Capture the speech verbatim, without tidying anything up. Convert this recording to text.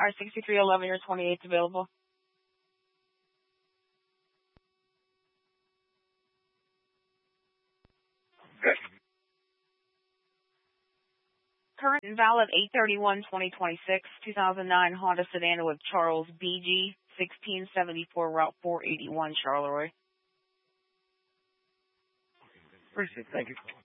R sixty-three eleven or twenty-eight available. Good. Current and valid eight thirty-one twenty twenty-six, two thousand nine Honda Sedan with Charles B G, sixteen seventy-four Route four eighty-one, Charleroi. Appreciate it. Thank you.